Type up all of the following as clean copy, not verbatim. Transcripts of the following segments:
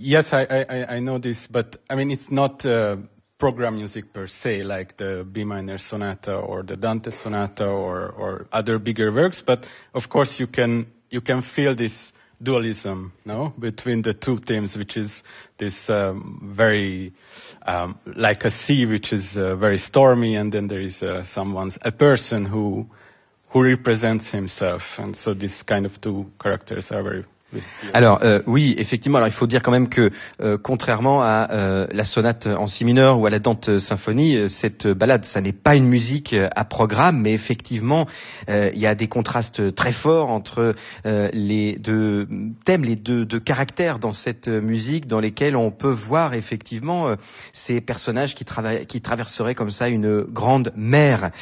Yes, I know this, but I mean, it's not program music per se, like the B minor sonata or the Dante sonata or other bigger works. But of course, you can feel this dualism, no, between the two themes, which is this very like a sea, which is very stormy, and then there is a person who represents himself, and so this kind of two characters are very. Alors oui, effectivement. Alors il faut dire quand même que contrairement à la sonate en si mineur ou à la Dante symphonie, cette ballade, ça n'est pas une musique à programme, mais effectivement il y a des contrastes très forts entre les deux thèmes, les deux caractères dans cette musique, dans lesquels on peut voir effectivement ces personnages qui traverseraient comme ça une grande mer.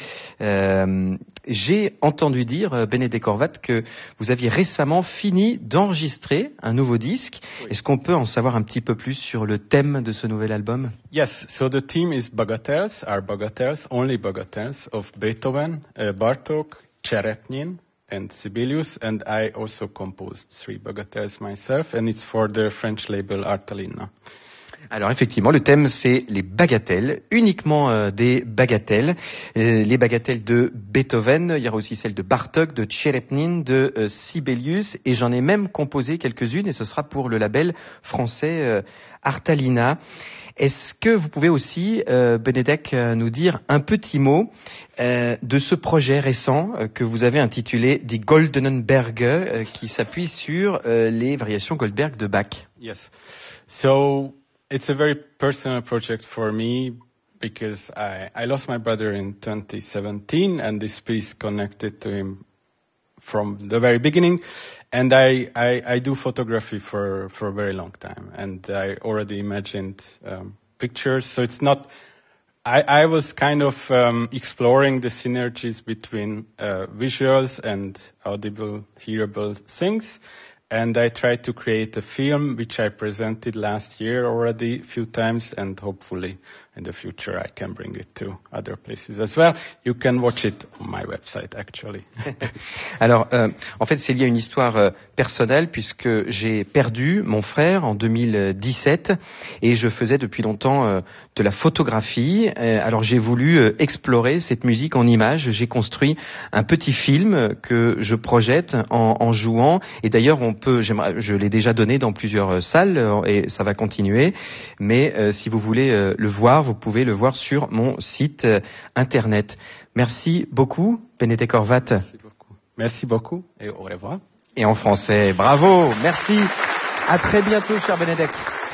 J'ai entendu dire, Benedek Horváth, que vous aviez récemment fini d'enregistrer un nouveau disque. Oui. Est-ce qu'on peut en savoir un petit peu plus sur le thème de ce nouvel album? Yes, so the theme is bagatelles, only bagatelles of Beethoven, Bartók, Cseretnyín, and Sibelius, and I also composed 3 bagatelles myself, and it's for the French label Artalina. Alors effectivement, le thème c'est les bagatelles, uniquement des bagatelles, les bagatelles de Beethoven, il y aura aussi celles de Bartók, de Cseretnyín, de Sibelius, et j'en ai même composé quelques-unes, et ce sera pour le label français Artalina. Est-ce que vous pouvez aussi, Benedek, nous dire un petit mot de ce projet récent que vous avez intitulé Die Goldenen Berge, qui s'appuie sur les variations Goldberg de Bach? Yes. So it's a very personal project for me because I lost my brother in 2017, and this piece connected to him from the very beginning. And I do photography for a very long time, and I already imagined pictures. So it's not. I was kind of exploring the synergies between visuals and audible, hearable things. And I tried to create a film which I presented last year already a few times, and hopefully in the future I can bring it to other places as well. You can watch it on my website actually. Alors, en fait, c'est lié à une histoire personnelle puisque j'ai perdu mon frère en 2017 et je faisais depuis longtemps de la photographie. Alors j'ai voulu explorer cette musique en images. J'ai construit un petit film que je projette en jouant. Et d'ailleurs, je l'ai déjà donné dans plusieurs salles et ça va continuer. Mais si vous voulez le voir, vous pouvez le voir sur mon site internet. Merci beaucoup, Benedek Horváth. Merci beaucoup et au revoir. Et en français, bravo, merci. À très bientôt, cher Benedek.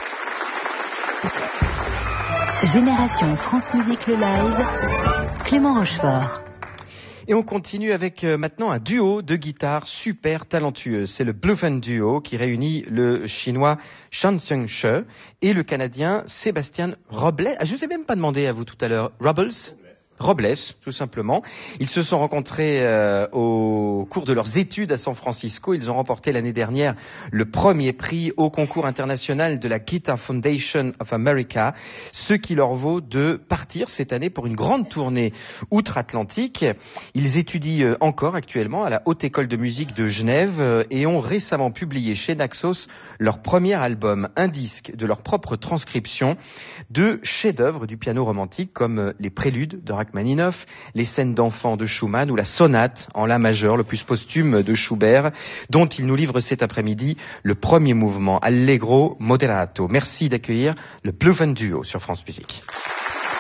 Génération France Musique le live, Clément Rochefort. Et on continue avec maintenant un duo de guitare super talentueux. C'est le Bluffen Duo qui réunit le chinois Shan Xiang-she et le canadien Sébastien Robles. Je ne vous ai même pas demandé à vous tout à l'heure. Robles, tout simplement. Ils se sont rencontrés au cours de leurs études à San Francisco. Ils ont remporté l'année dernière le premier prix au concours international de la Guitar Foundation of America, ce qui leur vaut de partir cette année pour une grande tournée outre-Atlantique. Ils étudient encore actuellement à la Haute École de musique de Genève et ont récemment publié chez Naxos leur premier album, un disque de leur propre transcription de chefs-d'œuvre du piano romantique comme les préludes de Rachmaninoff, les scènes d'enfants de Schumann ou la sonate en la majeur, l'opus posthume de Schubert, dont il nous livre cet après-midi le premier mouvement, Allegro Moderato. Merci d'accueillir le Bluffen Duo sur France Musique.